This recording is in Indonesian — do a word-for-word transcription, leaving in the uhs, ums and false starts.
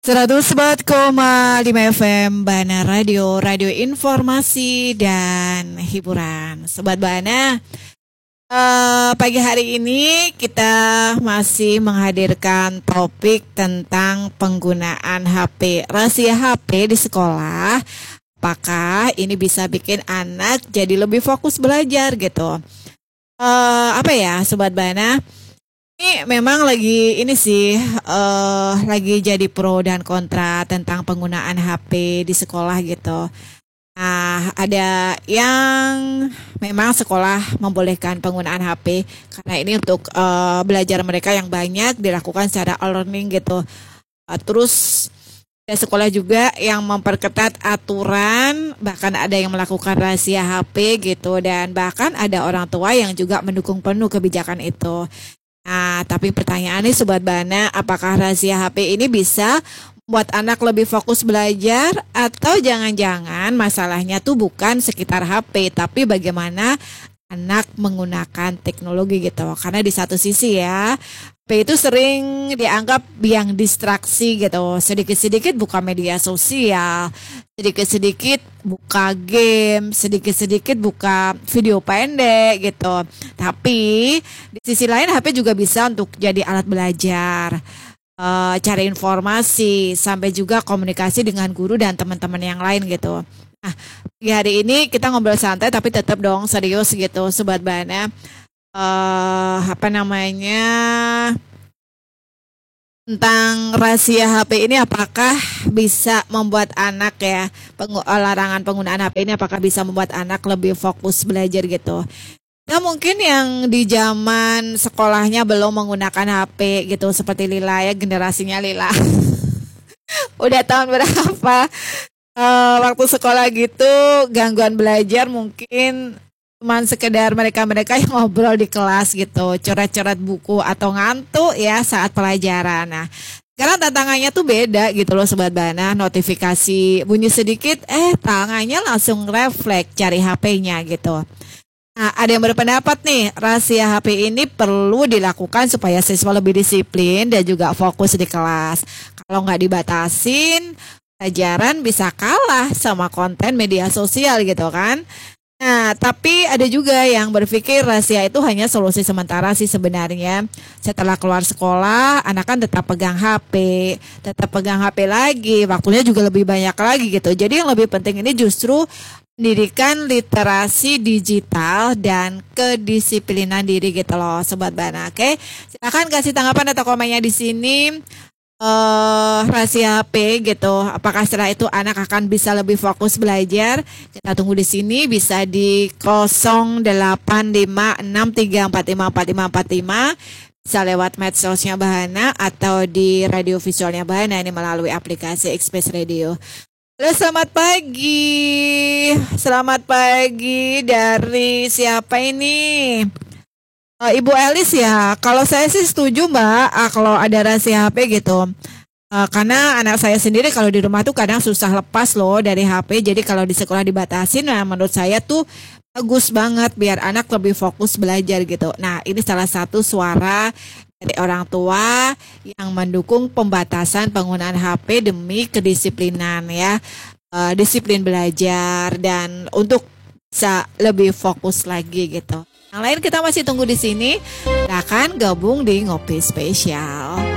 seratus empat koma lima F M Bana Radio, radio informasi dan hiburan. Sobat Bana, uh, pagi hari ini kita masih menghadirkan topik tentang penggunaan H P, rahasia H P di sekolah. Apakah ini bisa bikin anak jadi lebih fokus belajar gitu? Uh, apa ya, Sobat Bana? Ini memang lagi ini sih uh, lagi jadi pro dan kontra tentang penggunaan H P di sekolah gitu. Nah, ada yang memang sekolah membolehkan penggunaan H P karena ini untuk uh, belajar mereka yang banyak dilakukan secara e-learning gitu. Uh, terus ada sekolah juga yang memperketat aturan, bahkan ada yang melakukan rahasia H P gitu, dan bahkan ada orang tua yang juga mendukung penuh kebijakan itu. Nah, tapi pertanyaannya Sobat Bana, apakah rahasia H P ini bisa membuat anak lebih fokus belajar atau jangan-jangan masalahnya tuh bukan sekitar H P, tapi bagaimana anak menggunakan teknologi gitu. Karena di satu sisi ya, H P itu sering dianggap yang distraksi gitu. Sedikit-sedikit buka media sosial, sedikit-sedikit buka game, sedikit-sedikit buka video pendek gitu. Tapi di sisi lain H P juga bisa untuk jadi alat belajar, uh, cari informasi, sampai juga komunikasi dengan guru dan teman-teman yang lain gitu. Nah, di hari ini kita ngobrol santai tapi tetap dong serius gitu, Sobat Bana. Uh, apa namanya tentang rahasia H P ini, apakah bisa membuat anak ya peng- larangan penggunaan H P ini apakah bisa membuat anak lebih fokus belajar gitu. Nah, mungkin yang di zaman sekolahnya belum menggunakan H P gitu seperti Lila ya, generasinya Lila udah tahun berapa uh, waktu sekolah gitu, gangguan belajar mungkin cuman sekedar mereka-mereka yang ngobrol di kelas gitu, coret-coret buku atau ngantuk ya saat pelajaran. Nah, sekarang tantangannya tuh beda gitu loh Sobat Bana. Notifikasi bunyi sedikit, eh tangannya langsung refleks cari H P-nya gitu. Nah, ada yang berpendapat nih, rahasia H P ini perlu dilakukan supaya siswa lebih disiplin dan juga fokus di kelas. Kalau nggak dibatasin, pelajaran bisa kalah sama konten media sosial gitu kan. Nah, tapi ada juga yang berpikir rahasia itu hanya solusi sementara sih sebenarnya. Setelah keluar sekolah, anak kan tetap pegang H P, tetap pegang H P lagi, waktunya juga lebih banyak lagi gitu. Jadi yang lebih penting ini justru pendidikan literasi digital dan kedisiplinan diri gitu loh, Sobat Bana. Oke, silakan kasih tanggapan atau komennya di sini. Uh, rahasia H P gitu, apakah setelah itu anak akan bisa lebih fokus belajar? Kita tunggu di sini, bisa di nol delapan lima enam tiga empat lima empat lima empat lima, bisa lewat medsosnya Bahana atau di radio visualnya Bahana ini melalui aplikasi Express Radio. Halo, selamat pagi, selamat pagi dari siapa ini? Uh, Ibu Elis ya, kalau saya sih setuju Mbak, uh, kalau ada rahasia H P gitu. Uh, karena anak saya sendiri kalau di rumah tuh kadang susah lepas loh dari H P. Jadi kalau di sekolah dibatasin, nah menurut saya tuh bagus banget biar anak lebih fokus belajar gitu. Nah, ini salah satu suara dari orang tua yang mendukung pembatasan penggunaan H P demi kedisiplinan ya, uh, disiplin belajar dan untuk bisa lebih fokus lagi gitu. Yang lain kita masih tunggu di sini. Silakan gabung di Ngopi Spesial.